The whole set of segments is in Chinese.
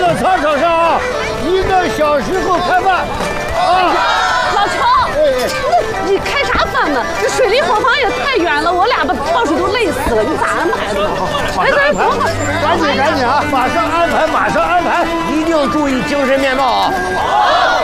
到操场上啊！1个小时后开饭。啊！ 老乔，你开啥饭呢？这水利伙房也太远了，我俩把跳水都累死了，你咋安排的？哎，等会儿， 赶紧啊！马上安排，一定注意精神面貌啊！好。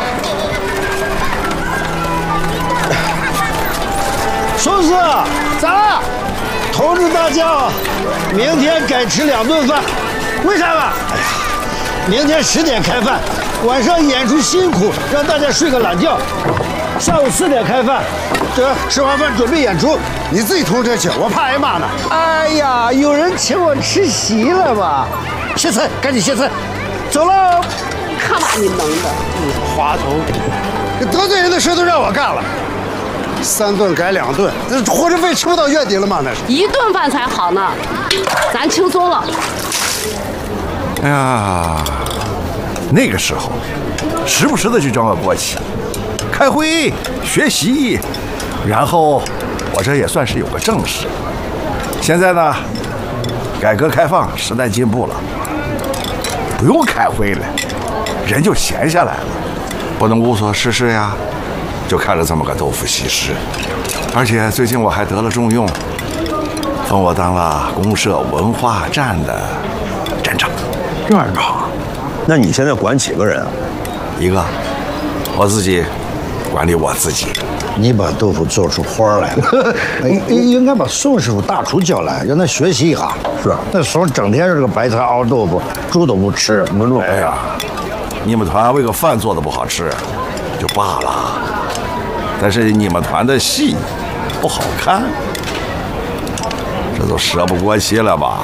叔叔，咋了？通知大家，明天改吃2顿饭。为啥吧？哎呀，明天10点开饭，晚上演出辛苦，让大家睡个懒觉。下午4点开饭，得吃完饭准备演出。 你自己通知去，我怕挨骂呢。 哎呀，有人请我吃席了吧？歇菜，赶紧歇菜，走喽！ 看把你能的， 滑头， 这得罪人的事都让我干了。3顿改2顿，这伙食费吃不到月底了吗？那是 1顿饭才好呢，咱轻松了。 哎呀，那个时候，时不时的去装个国旗，开会、学习，然后我这也算是有个正事。现在呢，改革开放，时代进步了，不用开会了，人就闲下来了，不能无所事事呀。就看了这么个豆腐西施，而且最近我还得了重用，封我当了公社文化站的站长。 站长？那你现在管几个人啊 ？1个，我自己管理我自己。 你把豆腐做出花来了，应该把宋师傅大厨叫来，让他学习一下。 是， 那时候整天这个白菜熬豆腐，猪都不吃，没弄。 哎呀，你们团为个饭做的不好吃，就罢了。但是你们团的戏不好看，这都舍不过期了吧？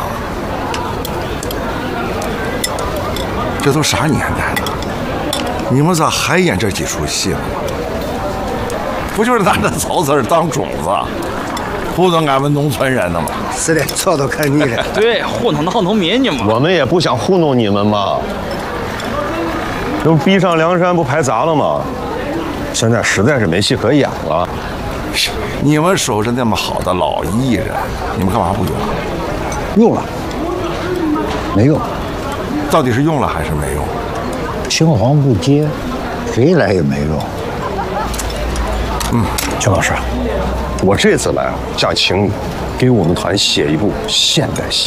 这都啥年代了，你们咋还演这几出戏呢？不就是拿着草籽当种子，糊弄俺们农村人的吗？ 是的，操都看腻了。 对，糊弄闹农民呢嘛。 我们也不想糊弄你们嘛，这不逼上梁山不拍砸了吗？现在实在是没戏可演了。 你们守着那么好的老艺人，你们干嘛不用啊？ 用了，没用。 到底是用了还是没用？ 青黄不接，谁来也没用。邱老师， 我这次来想请你给我们团写一部现代戏。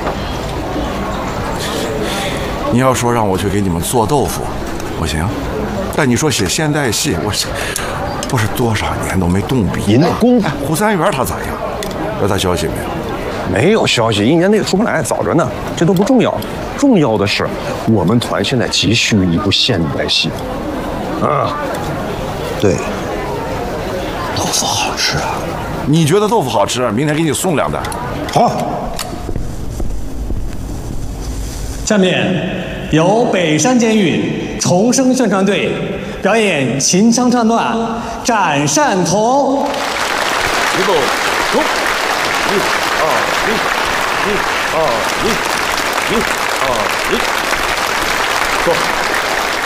你要说让我去给你们做豆腐，我行。但你说写现代戏，我是多少年都没动笔。 您那功夫， 胡三元他咋样？有他消息没有？ 没有消息，1年内出不来，早着呢。这都不重要，重要的是我们团现在急需一部现代戏。啊， 对，豆腐好吃啊！ 你觉得豆腐好吃？明天给你送2袋。 好。 下面由北山监狱重生宣传队表演秦腔唱段《斩善童》。 一步走，1、2、1、1、2、1、1、2、1，走。